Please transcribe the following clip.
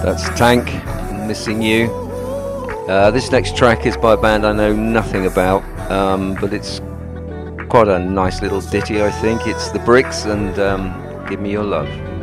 That's Tank, Missing You. This next track is by a band I know nothing about, but it's quite a nice little ditty, I think. It's The Bricks and Give Me Your Love.